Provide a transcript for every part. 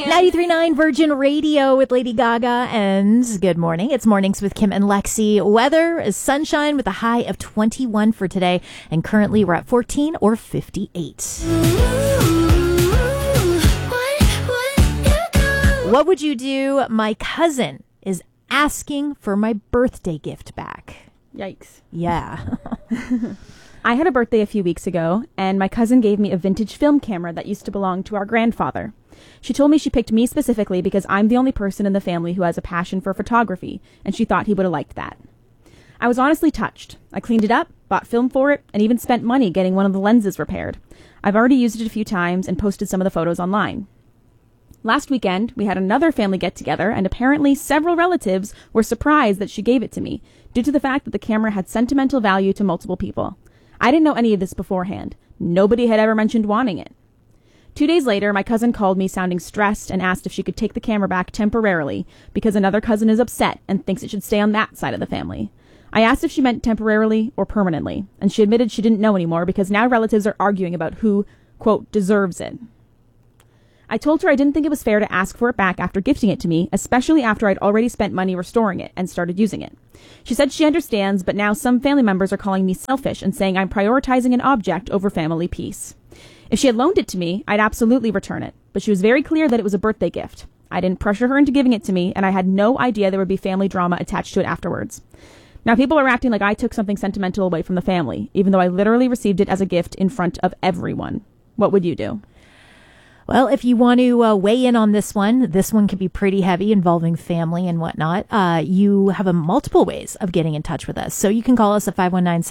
93.9 Virgin Radio with Lady Gaga, and good morning. It's Mornings with Kim and Lexi. Weather is sunshine with a high of 21 for today, and currently we're at 14 or 58. What would you do? My cousin is asking for my birthday gift back. Yikes. Yeah. I had a birthday a few weeks ago, and my cousin gave me a vintage film camera that used to belong to our grandfather. She told me she picked me specifically because I'm the only person in the family who has a passion for photography, and she thought he would have liked that. I was honestly touched. I cleaned it up, bought film for it, and even spent money getting one of the lenses repaired. I've already used it a few times and posted some of the photos online. Last weekend, we had another family get-together, and apparently several relatives were surprised that she gave it to me, due to the fact that the camera had sentimental value to multiple people. I didn't know any of this beforehand. Nobody had ever mentioned wanting it. 2 days later, my cousin called me sounding stressed and asked if she could take the camera back temporarily because another cousin is upset and thinks it should stay on that side of the family. I asked if she meant temporarily or permanently, and she admitted she didn't know anymore because now relatives are arguing about who, quote, deserves it. I told her I didn't think it was fair to ask for it back after gifting it to me, especially after I'd already spent money restoring it and started using it. She said she understands, but now some family members are calling me selfish and saying I'm prioritizing an object over family peace. If she had loaned it to me, I'd absolutely return it, but she was very clear that it was a birthday gift. I didn't pressure her into giving it to me, and I had no idea there would be family drama attached to it afterwards. Now people are acting like I took something sentimental away from the family, even though I literally received it as a gift in front of everyone. What would you do? Well, if you want to weigh in on this one can be pretty heavy, involving family and whatnot. You have multiple ways of getting in touch with us. So you can call us at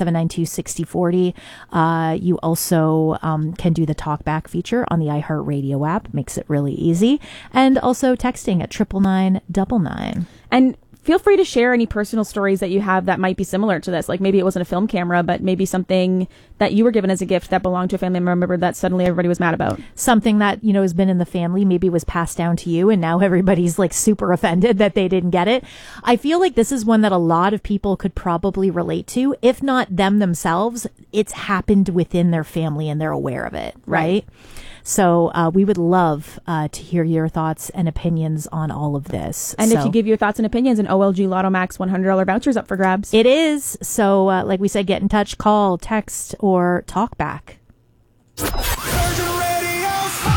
519-792-6040. You also can do the talkback feature on the iHeartRadio app. Makes it really easy. And also texting at 99999. And feel free to share any personal stories that you have that might be similar to this. Like maybe it wasn't a film camera, but maybe something that you were given as a gift that belonged to a family member that suddenly everybody was mad about. Something that, has been in the family, maybe was passed down to you, and now everybody's like super offended that they didn't get it. I feel like this is one that a lot of people could probably relate to. If not them themselves, it's happened within their family and they're aware of it, right? So we would love to hear your thoughts and opinions on all of this. And if you give your thoughts and opinions, an OLG Lotto Max $100 voucher's up for grabs. It is. So like we said, get in touch, call, text, or talk back. Virgin Radio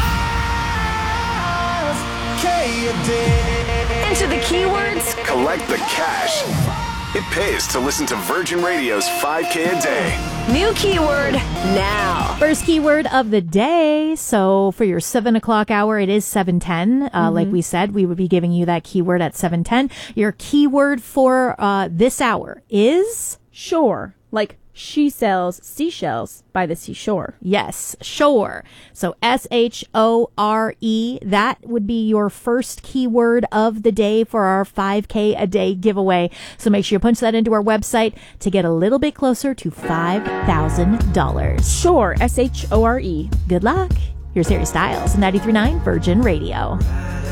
5K a day. Enter the keywords. Collect the cash. It pays to listen to Virgin Radio's 5K a day. New keyword now. First keyword of the day. So for your 7 o'clock hour, it is 7:10. Like we said, we would be giving you that keyword at 7:10. Your keyword for this hour is shore. Like she sells seashells by the seashore. Yes, shore. So SHORE. That would be your first keyword of the day for our 5K a day giveaway. So make sure you punch that into our website to get a little bit closer to $5,000. Shore, SHORE. Good luck. Here's Harry Styles, 93.9 Virgin Radio.